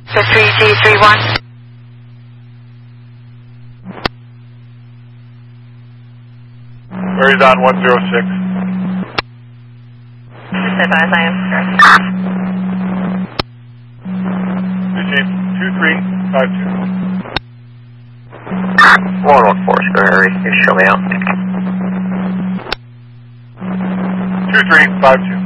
So 3G31. Horizon 106. Just advise I am correct. Receive 2352. 114, go Harry. You show me out. 2352.